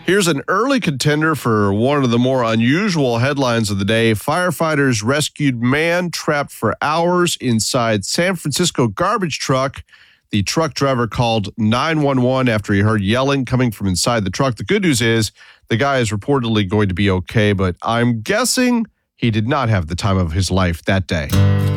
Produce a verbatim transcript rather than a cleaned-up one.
Here's an early contender for one of the more unusual headlines of the day. Firefighters rescued man trapped for hours inside San Francisco garbage truck. The truck driver called nine one one after he heard yelling coming from inside the truck. The good news is the guy is reportedly going to be okay, but I'm guessing he did not have the time of his life that day.